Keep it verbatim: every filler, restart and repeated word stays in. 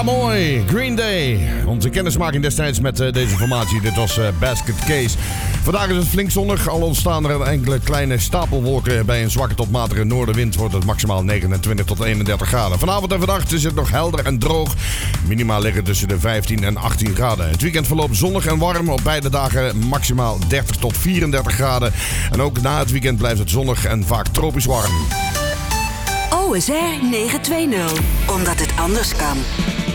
Ja, mooi. Green Day. Onze kennismaking destijds met uh, deze formatie. Dit was uh, Basket Case. Vandaag is het flink zonnig. Al ontstaan er enkele kleine stapelwolken. Bij een zwakke tot matige noordenwind wordt het maximaal negenentwintig tot eenendertig graden. Vanavond en vannacht is het nog helder en droog. Minima liggen tussen de vijftien en achttien graden. Het weekend verloopt zonnig en warm. Op beide dagen maximaal dertig tot vierendertig graden. En ook na het weekend blijft het zonnig en vaak tropisch warm. O S R negen twintig. Omdat het anders kan.